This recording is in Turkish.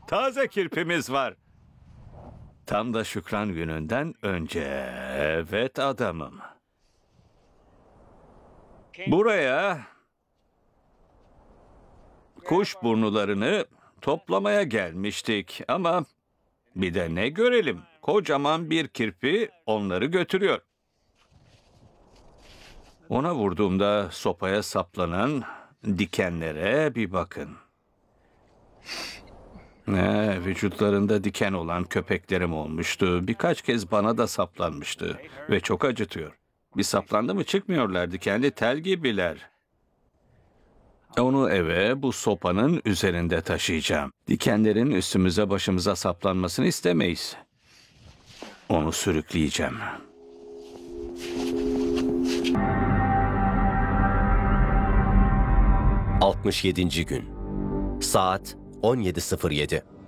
Taze kirpimiz var. Tam da Şükran gününden önce. Evet adamım. Buraya kuş burnularını toplamaya gelmiştik ama bir de ne görelim? Kocaman bir kirpi onları götürüyor. Ona vurduğumda sopaya saplanan dikenlere bir bakın. Vücutlarında diken olan köpeklerim olmuştu. Birkaç kez bana da saplanmıştı ve çok acıtıyor. Bir saplandı mı çıkmıyorlar, dikenli tel gibiler. Onu eve bu sopanın üzerinde taşıyacağım. Dikenlerin üstümüze başımıza saplanmasını istemeyiz. Onu sürükleyeceğim. ...67. gün. Saat 17.07.